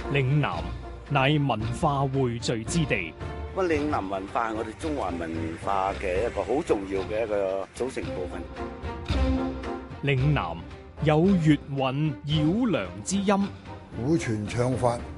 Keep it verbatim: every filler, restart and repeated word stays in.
嶺南乃文化匯聚之地。 咁嶺南文化係我哋中華文化嘅一個好重要嘅一個組成部分。 嶺南有粵韻繞梁之音， 古傳唱法